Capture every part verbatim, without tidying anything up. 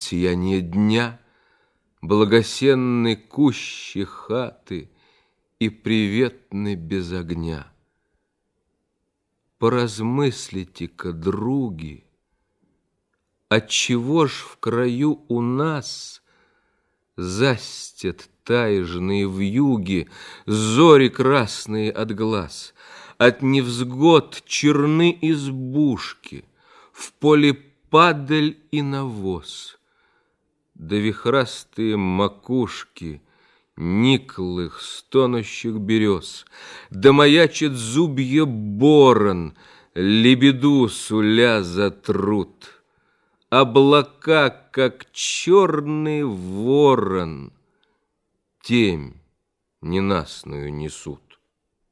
сияние дня, благосенны кущи хаты и приветны без огня. Поразмыслите-ка, други, отчего ж в краю у нас застят таежные вьюги, зори красные от глаз, от невзгод черны избушки, в поле падаль и навоз, да вихрастые макушки никлых стонущих берез, да маячит зубье борон, лебеду суля за труд. Облака, как черный ворон, темь ненастную несут.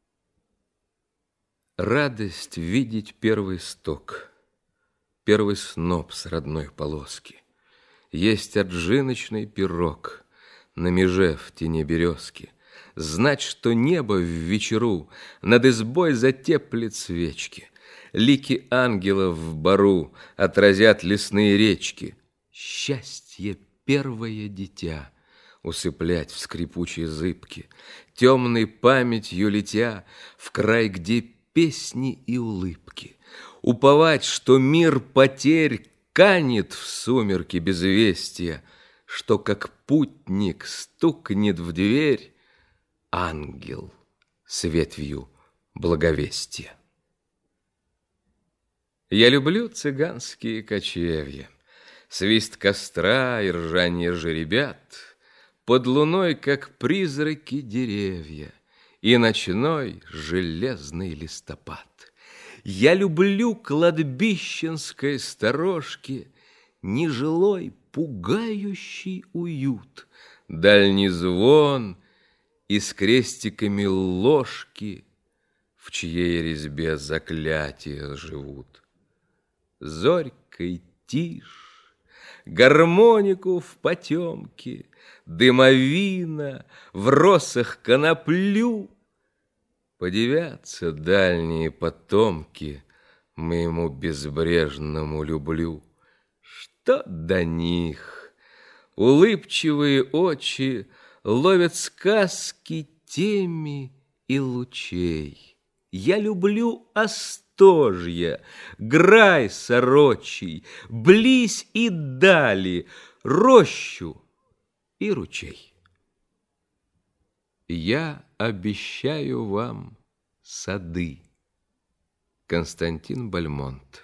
Радость видеть первый сток, первый сноп с родной полоски. Есть отжиночный пирог на меже в тени березки. Знать, что небо в вечеру над избой затеплит свечки. Лики ангелов в бару отразят лесные речки. Счастье первое дитя усыплять в скрипучей зыбке, темной памятью летя в край, где песни и улыбки. Уповать, что мир потерь канет в сумерки безвестия, что как путник стукнет в дверь ангел с ветвью благовестия. Я люблю цыганские кочевья, свист костра и ржанье жеребят, под луной, как призраки деревья, и ночной железный листопад. Я люблю кладбищенской сторожки нежилой пугающий уют, дальний звон и с крестиками ложки, в чьей резьбе заклятия живут. Зорькой тишь, гармонику в потемке, дымовина, в росах коноплю. Подивятся дальние потомки моему безбрежному люблю. Что до них? Улыбчивые очи ловят сказки теми и лучей. Я люблю остожья, грай сорочий, близь и дали, рощу и ручей. Я обещаю вам сады. Константин Бальмонт.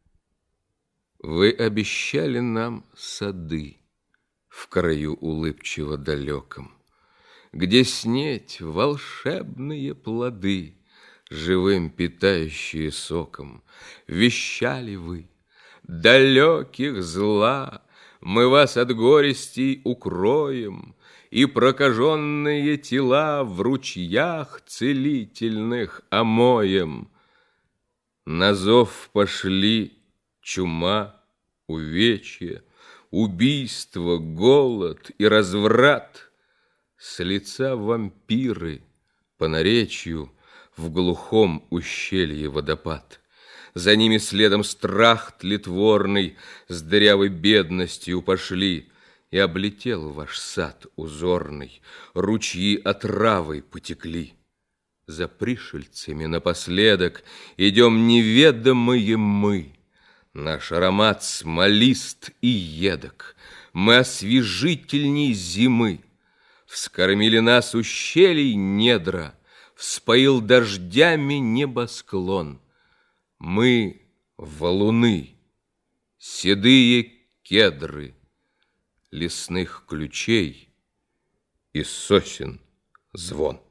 Вы обещали нам сады в краю улыбчиво далеком, где снеть волшебные плоды, живым питающие соком. Вещали вы, далеких зла мы вас от горестей укроем, и прокаженные тела в ручьях целительных омоем. На зов пошли чума, увечье, убийство, голод и разврат. С лица вампиры по наречью в глухом ущелье водопад. За ними следом страх тлетворный с дырявой бедностью пошли, и облетел ваш сад узорный, ручьи отравой потекли. За пришельцами напоследок идем неведомые мы. Наш аромат смолист и едок, мы освежительней зимы. Вскормили нас ущелий недра, вспоил дождями небосклон. Мы валуны, седые кедры, лесных ключей и сосен звон.